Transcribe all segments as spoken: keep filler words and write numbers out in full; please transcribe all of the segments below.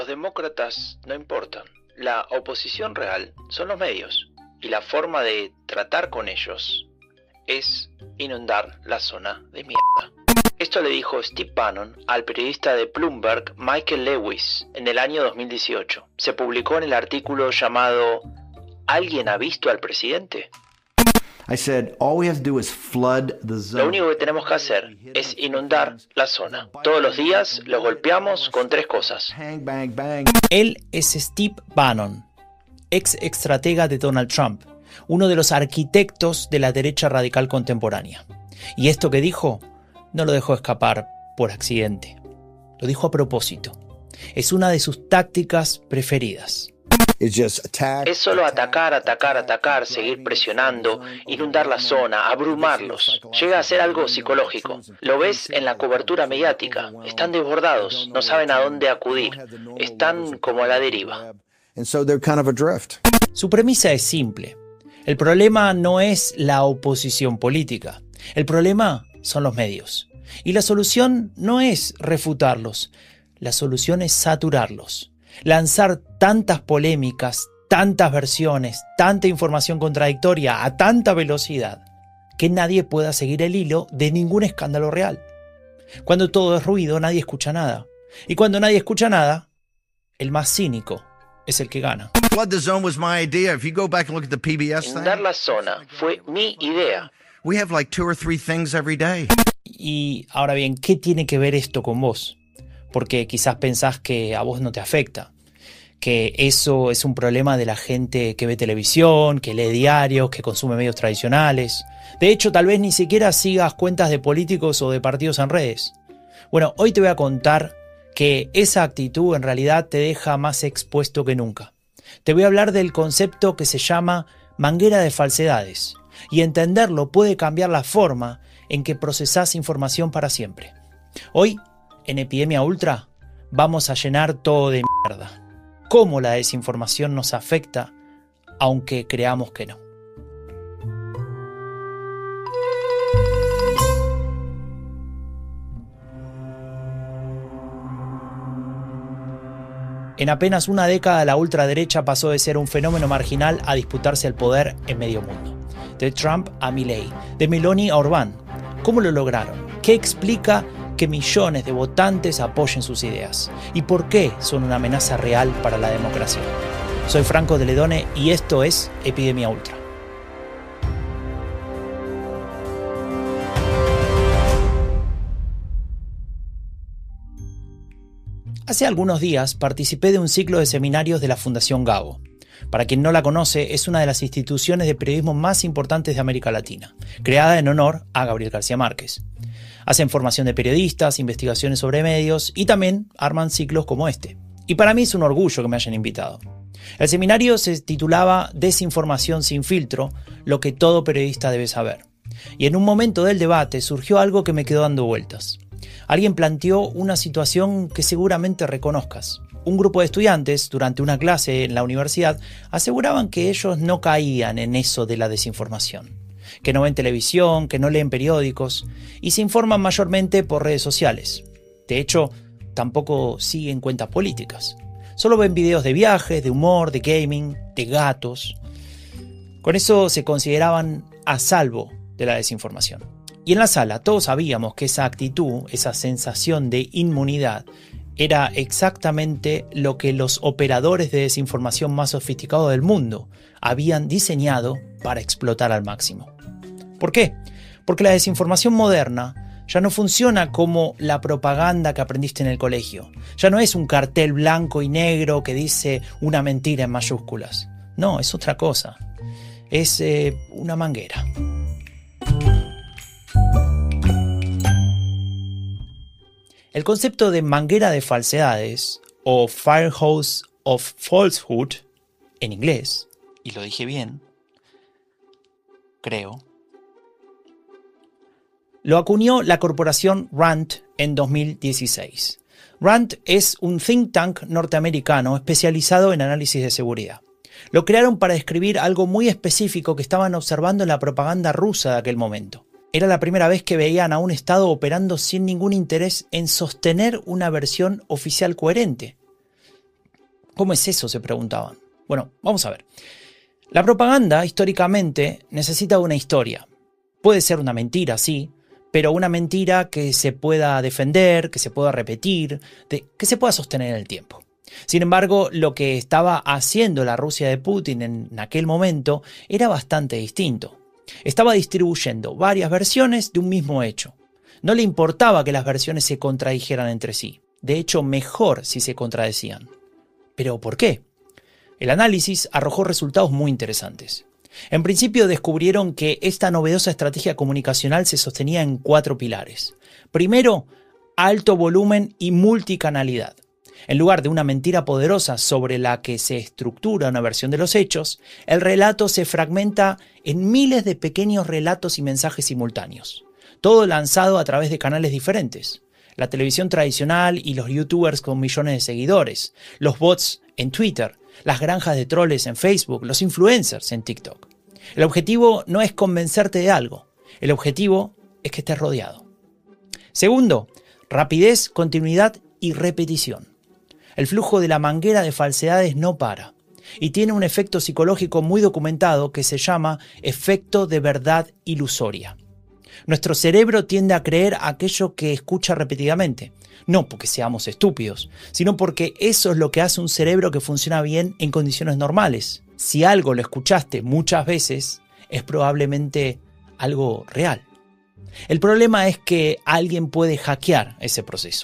Los demócratas no importan. La oposición real son los medios. Y la forma de tratar con ellos es inundar la zona de mierda. Esto le dijo Steve Bannon al periodista de Bloomberg Michael Lewis en el año dos mil dieciocho. Se publicó en el artículo llamado ¿Alguien ha visto al presidente? I said, all we have to do is flood the zone. Lo único que tenemos que hacer es inundar la zona. Todos los días los golpeamos con tres cosas. Bang, bang, bang. Él es Steve Bannon, ex estratega de Donald Trump, uno de los arquitectos de la derecha radical contemporánea. Y esto que dijo, no lo dejó escapar por accidente. Lo dijo a propósito. Es una de sus tácticas preferidas. Es solo atacar, atacar, atacar, seguir presionando, inundar la zona, abrumarlos. Llega a ser algo psicológico. Lo ves en la cobertura mediática. Están desbordados, no saben a dónde acudir. Están como a la deriva. Su premisa es simple. El problema no es la oposición política. El problema son los medios. Y la solución no es refutarlos. La solución es saturarlos. Lanzar tantas polémicas, tantas versiones, tanta información contradictoria a tanta velocidad que nadie pueda seguir el hilo de ningún escándalo real. Cuando todo es ruido, nadie escucha nada. Y cuando nadie escucha nada, el más cínico es el que gana. Inundar la zona fue mi idea. Y ahora bien, ¿qué tiene que ver esto con vos? Porque quizás pensás que a vos no te afecta, que eso es un problema de la gente que ve televisión, que lee diarios, que consume medios tradicionales. De hecho, tal vez ni siquiera sigas cuentas de políticos o de partidos en redes. Bueno, hoy te voy a contar que esa actitud en realidad te deja más expuesto que nunca. Te voy a hablar del concepto que se llama manguera de falsedades, y entenderlo puede cambiar la forma en que procesás información para siempre. Hoy, en Epidemia Ultra, vamos a llenar todo de mierda. Cómo la desinformación nos afecta, aunque creamos que no. En apenas una década, la ultraderecha pasó de ser un fenómeno marginal a disputarse el poder en medio mundo. De Trump a Milei, de Meloni a Orbán. ¿Cómo lo lograron? ¿Qué explica que millones de votantes apoyen sus ideas? ¿Y por qué son una amenaza real para la democracia? Soy Franco de Ledone y esto es Epidemia Ultra. Hace algunos días participé de un ciclo de seminarios de la Fundación Gabo. Para quien no la conoce, es una de las instituciones de periodismo más importantes de América Latina, creada en honor a Gabriel García Márquez. Hacen formación de periodistas, investigaciones sobre medios y también arman ciclos como este. Y para mí es un orgullo que me hayan invitado. El seminario se titulaba Desinformación sin filtro, lo que todo periodista debe saber. Y en un momento del debate surgió algo que me quedó dando vueltas. Alguien planteó una situación que seguramente reconozcas. Un grupo de estudiantes, durante una clase en la universidad, aseguraban que ellos no caían en eso de la desinformación. Que no ven televisión, que no leen periódicos y se informan mayormente por redes sociales. De hecho, tampoco siguen cuentas políticas. Solo ven videos de viajes, de humor, de gaming, de gatos. Con eso se consideraban a salvo de la desinformación. Y en la sala todos sabíamos que esa actitud, esa sensación de inmunidad, era exactamente lo que los operadores de desinformación más sofisticados del mundo habían diseñado para explotar al máximo. ¿Por qué? Porque la desinformación moderna ya no funciona como la propaganda que aprendiste en el colegio. Ya no es un cartel blanco y negro que dice una mentira en mayúsculas. No, es otra cosa. Es eh, una manguera. El concepto de manguera de falsedades, o fire hose of falsehood, en inglés, y lo dije bien, creo, lo acuñó la corporación Rand en dos mil dieciséis. Rand es un think tank norteamericano especializado en análisis de seguridad. Lo crearon para describir algo muy específico que estaban observando en la propaganda rusa de aquel momento. Era la primera vez que veían a un Estado operando sin ningún interés en sostener una versión oficial coherente. ¿Cómo es eso?, se preguntaban. Bueno, vamos a ver. La propaganda, históricamente, necesita una historia. Puede ser una mentira, sí, pero una mentira que se pueda defender, que se pueda repetir, de, que se pueda sostener en el tiempo. Sin embargo, lo que estaba haciendo la Rusia de Putin en aquel momento era bastante distinto. Estaba distribuyendo varias versiones de un mismo hecho. No le importaba que las versiones se contradijeran entre sí. De hecho, mejor si se contradecían. ¿Pero por qué? El análisis arrojó resultados muy interesantes. En principio descubrieron que esta novedosa estrategia comunicacional se sostenía en cuatro pilares. Primero, alto volumen y multicanalidad. En lugar de una mentira poderosa sobre la que se estructura una versión de los hechos, el relato se fragmenta en miles de pequeños relatos y mensajes simultáneos, todo lanzado a través de canales diferentes. La televisión tradicional y los youtubers con millones de seguidores, los bots en Twitter, las granjas de troles en Facebook, los influencers en TikTok. El objetivo no es convencerte de algo, el objetivo es que estés rodeado. Segundo, rapidez, continuidad y repetición. El flujo de la manguera de falsedades no para y tiene un efecto psicológico muy documentado que se llama efecto de verdad ilusoria. Nuestro cerebro tiende a creer aquello que escucha repetidamente, no porque seamos estúpidos, sino porque eso es lo que hace un cerebro que funciona bien en condiciones normales. Si algo lo escuchaste muchas veces, es probablemente algo real. El problema es que alguien puede hackear ese proceso.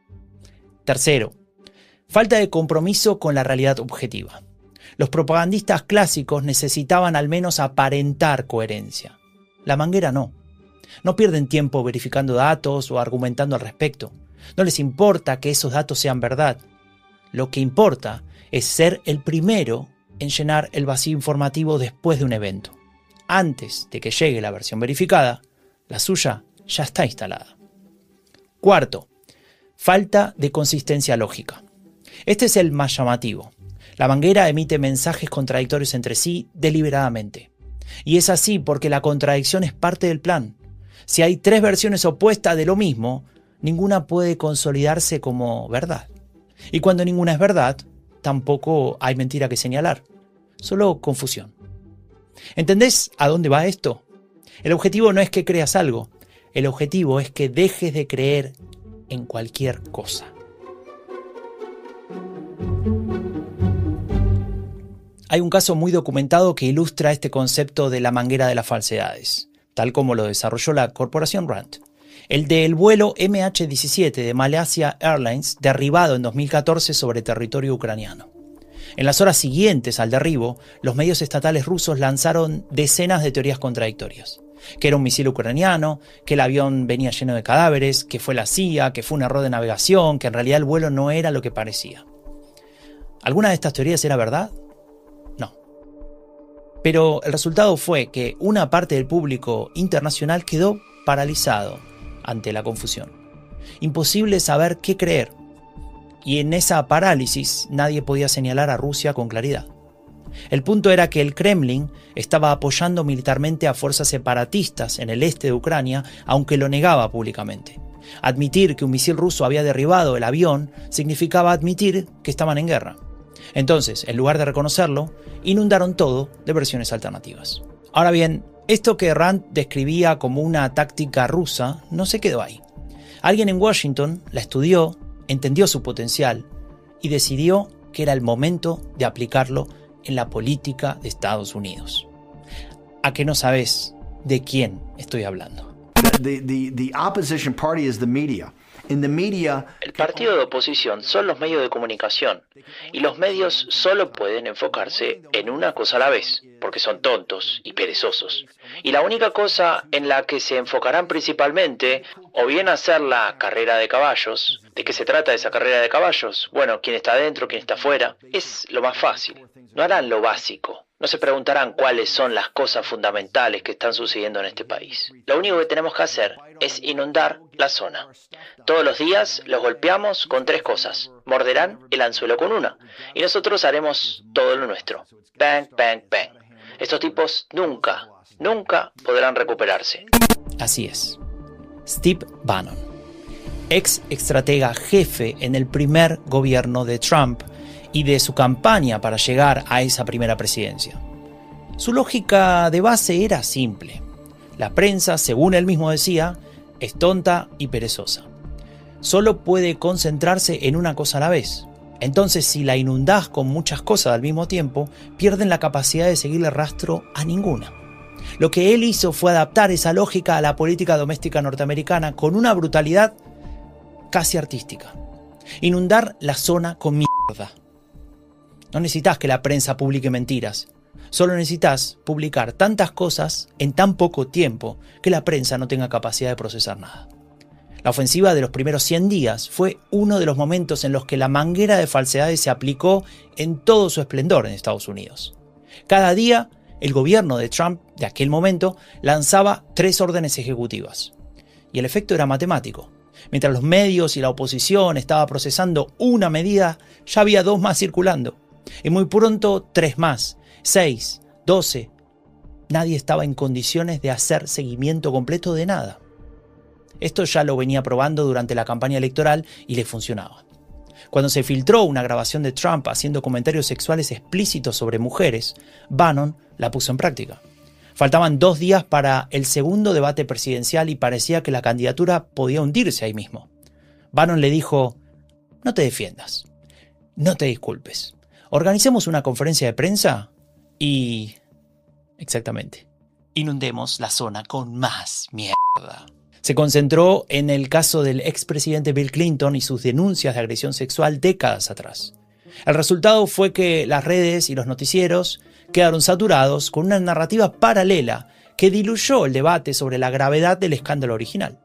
Tercero, falta de compromiso con la realidad objetiva. Los propagandistas clásicos necesitaban al menos aparentar coherencia. La manguera no. No pierden tiempo verificando datos o argumentando al respecto. No les importa que esos datos sean verdad. Lo que importa es ser el primero en llenar el vacío informativo después de un evento. Antes de que llegue la versión verificada, la suya ya está instalada. Cuarto, falta de consistencia lógica. Este es el más llamativo. La manguera emite mensajes contradictorios entre sí deliberadamente. Y es así porque la contradicción es parte del plan. Si hay tres versiones opuestas de lo mismo, ninguna puede consolidarse como verdad. Y cuando ninguna es verdad, tampoco hay mentira que señalar. Solo confusión. ¿Entendés a dónde va esto? El objetivo no es que creas algo. El objetivo es que dejes de creer en cualquier cosa. Hay un caso muy documentado que ilustra este concepto de la manguera de las falsedades, tal como lo desarrolló la corporación Rand. El del vuelo eme hache diecisiete de Malaysia Airlines, derribado en dos mil catorce sobre territorio ucraniano. En las horas siguientes al derribo, los medios estatales rusos lanzaron decenas de teorías contradictorias. Que era un misil ucraniano, que el avión venía lleno de cadáveres, que fue la C I A, que fue un error de navegación, que en realidad el vuelo no era lo que parecía. ¿Alguna de estas teorías era verdad? No. Pero el resultado fue que una parte del público internacional quedó paralizado ante la confusión. Imposible saber qué creer. Y en esa parálisis nadie podía señalar a Rusia con claridad. El punto era que el Kremlin estaba apoyando militarmente a fuerzas separatistas en el este de Ucrania, aunque lo negaba públicamente. Admitir que un misil ruso había derribado el avión significaba admitir que estaban en guerra. Entonces, en lugar de reconocerlo, inundaron todo de versiones alternativas. Ahora bien, esto que Rand describía como una táctica rusa no se quedó ahí. Alguien en Washington la estudió, entendió su potencial y decidió que era el momento de aplicarlo en la política de Estados Unidos. ¿A qué no sabes de quién estoy hablando? The, the, the opposition party is the media. In the media, El partido de oposición son los medios de comunicación, y los medios solo pueden enfocarse en una cosa a la vez, porque son tontos y perezosos. Y la única cosa en la que se enfocarán principalmente, o bien hacer la carrera de caballos. ¿De qué se trata esa carrera de caballos? Bueno, quién está adentro, quién está afuera. Es lo más fácil. No harán lo básico. No se preguntarán cuáles son las cosas fundamentales que están sucediendo en este país. Lo único que tenemos que hacer es inundar la zona. Todos los días los golpeamos con tres cosas. Morderán el anzuelo con una. Y nosotros haremos todo lo nuestro. Bang, bang, bang. Estos tipos nunca, nunca podrán recuperarse. Así es. Steve Bannon, ex estratega jefe en el primer gobierno de Trump y de su campaña para llegar a esa primera presidencia. Su lógica de base era simple. La prensa, según él mismo decía, es tonta y perezosa. Solo puede concentrarse en una cosa a la vez. Entonces, si la inundás con muchas cosas al mismo tiempo, pierden la capacidad de seguirle rastro a ninguna. Lo que él hizo fue adaptar esa lógica a la política doméstica norteamericana con una brutalidad casi artística. Inundar la zona con mierda. No necesitas que la prensa publique mentiras. Solo necesitas publicar tantas cosas en tan poco tiempo que la prensa no tenga capacidad de procesar nada. La ofensiva de los primeros cien días fue uno de los momentos en los que la manguera de falsedades se aplicó en todo su esplendor en Estados Unidos. Cada día, el gobierno de Trump de aquel momento lanzaba tres órdenes ejecutivas. Y el efecto era matemático. Mientras los medios y la oposición estaban procesando una medida, ya había dos más circulando. Y muy pronto, tres más, seis, doce. Nadie estaba en condiciones de hacer seguimiento completo de nada. Esto ya lo venía probando durante la campaña electoral y le funcionaba. Cuando se filtró una grabación de Trump haciendo comentarios sexuales explícitos sobre mujeres, Bannon la puso en práctica. Faltaban dos días para el segundo debate presidencial y parecía que la candidatura podía hundirse ahí mismo. Bannon le dijo: no te defiendas, no te disculpes, organicemos una conferencia de prensa y... exactamente, inundemos la zona con más mierda. Se concentró en el caso del expresidente Bill Clinton y sus denuncias de agresión sexual décadas atrás. El resultado fue que las redes y los noticieros quedaron saturados con una narrativa paralela que diluyó el debate sobre la gravedad del escándalo original.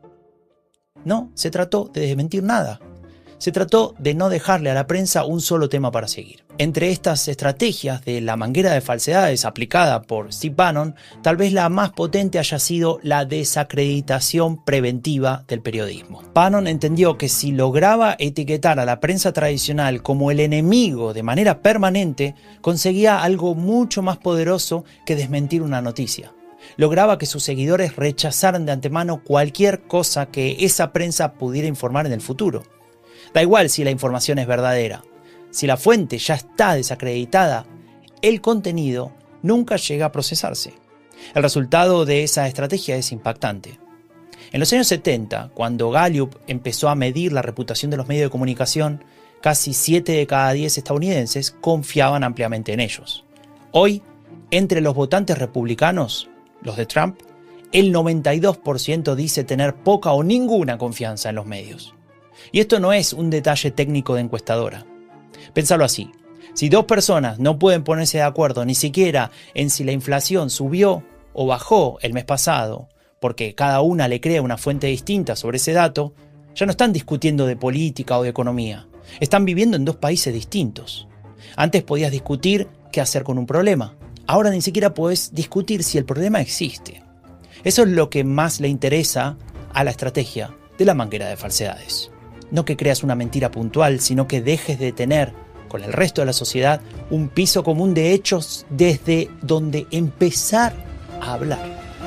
No se trató de desmentir nada. Se trató de no dejarle a la prensa un solo tema para seguir. Entre estas estrategias de la manguera de falsedades aplicada por Steve Bannon, tal vez la más potente haya sido la desacreditación preventiva del periodismo. Bannon entendió que si lograba etiquetar a la prensa tradicional como el enemigo de manera permanente, conseguía algo mucho más poderoso que desmentir una noticia. Lograba que sus seguidores rechazaran de antemano cualquier cosa que esa prensa pudiera informar en el futuro. Da igual si la información es verdadera. Si la fuente ya está desacreditada, el contenido nunca llega a procesarse. El resultado de esa estrategia es impactante. En los años setenta, cuando Gallup empezó a medir la reputación de los medios de comunicación, casi siete de cada diez estadounidenses confiaban ampliamente en ellos. Hoy, entre los votantes republicanos, los de Trump, el noventa y dos por ciento dice tener poca o ninguna confianza en los medios. Y esto no es un detalle técnico de encuestadora. Pénsalo así. Si dos personas no pueden ponerse de acuerdo ni siquiera en si la inflación subió o bajó el mes pasado, porque cada una le crea una fuente distinta sobre ese dato, ya no están discutiendo de política o de economía. Están viviendo en dos países distintos. Antes podías discutir qué hacer con un problema. Ahora ni siquiera podés discutir si el problema existe. Eso es lo que más le interesa a la estrategia de la manguera de falsedades. No que creas una mentira puntual, sino que dejes de tener, con el resto de la sociedad, un piso común de hechos desde donde empezar a hablar.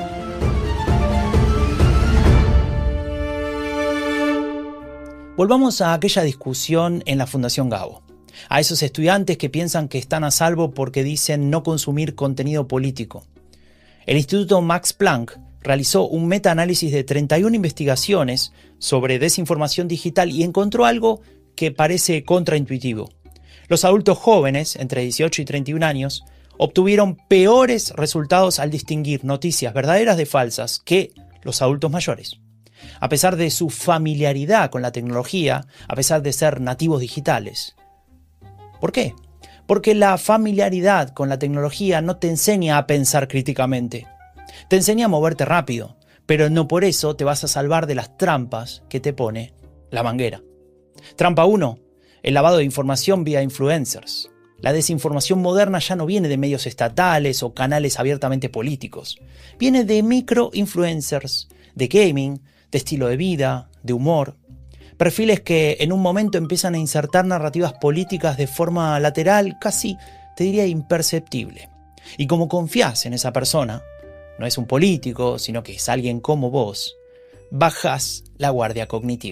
Volvamos a aquella discusión en la Fundación Gabo. A esos estudiantes que piensan que están a salvo porque dicen no consumir contenido político. El Instituto Max Planck realizó un metaanálisis de treinta y una investigaciones sobre desinformación digital y encontró algo que parece contraintuitivo. Los adultos jóvenes, entre dieciocho y treinta y un años, obtuvieron peores resultados al distinguir noticias verdaderas de falsas que los adultos mayores. A pesar de su familiaridad con la tecnología, a pesar de ser nativos digitales. ¿Por qué? Porque la familiaridad con la tecnología no te enseña a pensar críticamente. Te enseña a moverte rápido, pero no por eso te vas a salvar de las trampas que te pone la manguera. Trampa uno. El lavado de información vía influencers. La desinformación moderna ya no viene de medios estatales o canales abiertamente políticos. Viene de micro-influencers, de gaming, de estilo de vida, de humor. Perfiles que en un momento empiezan a insertar narrativas políticas de forma lateral, casi, te diría, imperceptible. Y como confías en esa persona, no es un político, sino que es alguien como vos, bajás la guardia cognitiva.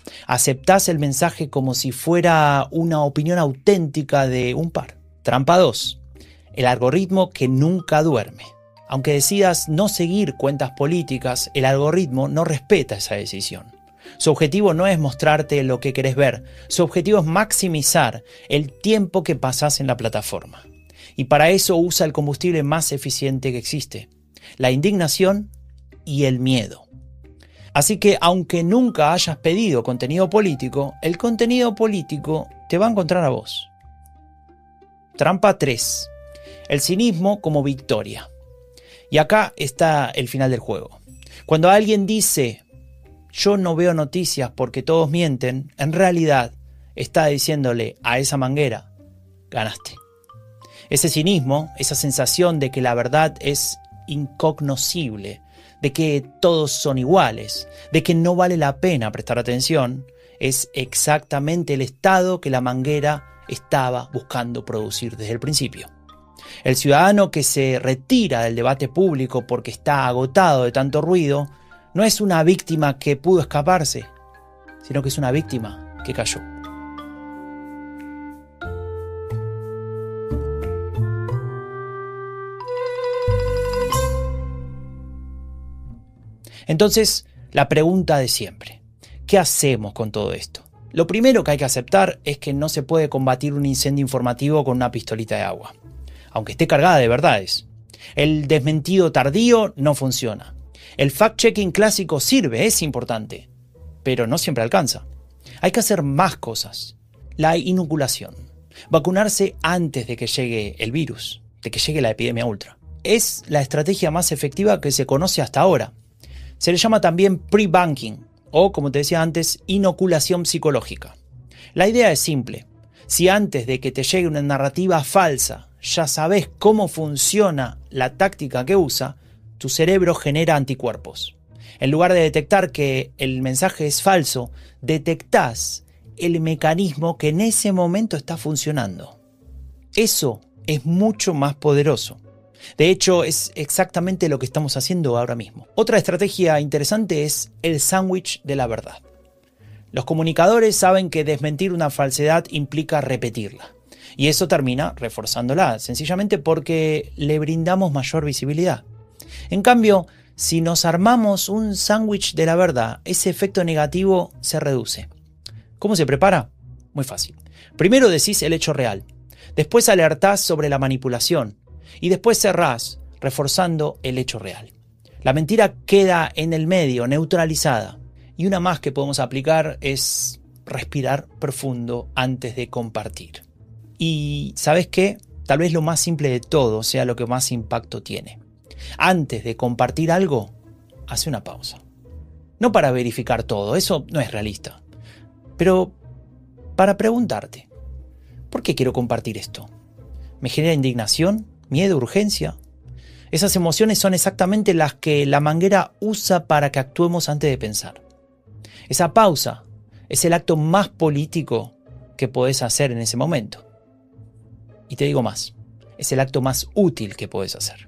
Aceptás el mensaje como si fuera una opinión auténtica de un par. Trampa dos. El algoritmo que nunca duerme. Aunque decidas no seguir cuentas políticas, el algoritmo no respeta esa decisión. Su objetivo no es mostrarte lo que querés ver, su objetivo es maximizar el tiempo que pasás en la plataforma. Y para eso usa el combustible más eficiente que existe, la indignación y el miedo. Así que aunque nunca hayas pedido contenido político, el contenido político te va a encontrar a vos. Trampa tres. El cinismo como victoria. Y acá está el final del juego. Cuando alguien dice, yo no veo noticias porque todos mienten, en realidad está diciéndole a esa manguera, ganaste. Ese cinismo, esa sensación de que la verdad es incognoscible, de que todos son iguales, de que no vale la pena prestar atención, es exactamente el estado que la manguera estaba buscando producir desde el principio. El ciudadano que se retira del debate público porque está agotado de tanto ruido no es una víctima que pudo escaparse, sino que es una víctima que cayó. Entonces, la pregunta de siempre, ¿qué hacemos con todo esto? Lo primero que hay que aceptar es que no se puede combatir un incendio informativo con una pistolita de agua, aunque esté cargada de verdades. El desmentido tardío no funciona. El fact-checking clásico sirve, es importante, pero no siempre alcanza. Hay que hacer más cosas. La inoculación. Vacunarse antes de que llegue el virus, de que llegue la epidemia ultra. Es la estrategia más efectiva que se conoce hasta ahora. Se le llama también pre-banking, o como te decía antes, inoculación psicológica. La idea es simple. Si antes de que te llegue una narrativa falsa, ya sabes cómo funciona la táctica que usa, tu cerebro genera anticuerpos. En lugar de detectar que el mensaje es falso, detectás el mecanismo que en ese momento está funcionando. Eso es mucho más poderoso. De hecho, es exactamente lo que estamos haciendo ahora mismo. Otra estrategia interesante es el sándwich de la verdad. Los comunicadores saben que desmentir una falsedad implica repetirla. Y eso termina reforzándola, sencillamente porque le brindamos mayor visibilidad. En cambio, si nos armamos un sándwich de la verdad, ese efecto negativo se reduce. ¿Cómo se prepara? Muy fácil. Primero decís el hecho real. Después alertás sobre la manipulación. Y después cerrás, reforzando el hecho real. La mentira queda en el medio, neutralizada. Y una más que podemos aplicar es respirar profundo antes de compartir. Y ¿sabes qué? Tal vez lo más simple de todo sea lo que más impacto tiene. Antes de compartir algo, hace una pausa. No para verificar todo, eso no es realista. Pero para preguntarte, ¿por qué quiero compartir esto? ¿Me genera indignación? ¿Miedo? ¿Urgencia? Esas emociones son exactamente las que la manguera usa para que actuemos antes de pensar. Esa pausa es el acto más político que podés hacer en ese momento. Y te digo más, es el acto más útil que podés hacer.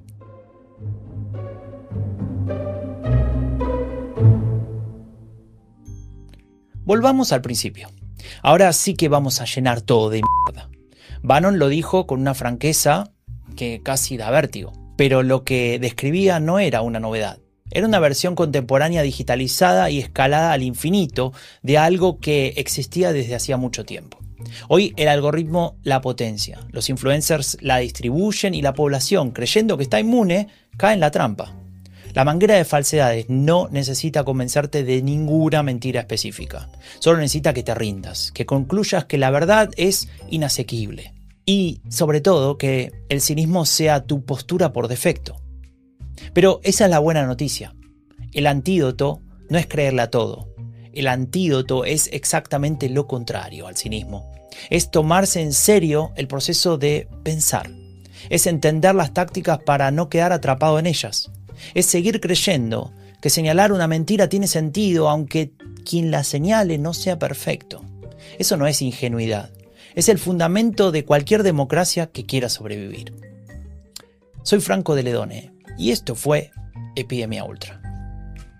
Volvamos al principio. Ahora sí que vamos a llenar todo de mierda. Bannon lo dijo con una franqueza que casi da vértigo, pero lo que describía no era una novedad. Era una versión contemporánea digitalizada y escalada al infinito de algo que existía desde hacía mucho tiempo. Hoy el algoritmo la potencia, los influencers la distribuyen y la población, creyendo que está inmune, cae en la trampa. La manguera de falsedades no necesita convencerte de ninguna mentira específica. Solo necesita que te rindas, que concluyas que la verdad es inasequible. Y, sobre todo, que el cinismo sea tu postura por defecto. Pero esa es la buena noticia. El antídoto no es creerle a todo. El antídoto es exactamente lo contrario al cinismo. Es tomarse en serio el proceso de pensar. Es entender las tácticas para no quedar atrapado en ellas. Es seguir creyendo que señalar una mentira tiene sentido aunque quien la señale no sea perfecto. Eso no es ingenuidad. Es el fundamento de cualquier democracia que quiera sobrevivir. Soy Franco de Ledone y esto fue Epidemia Ultra.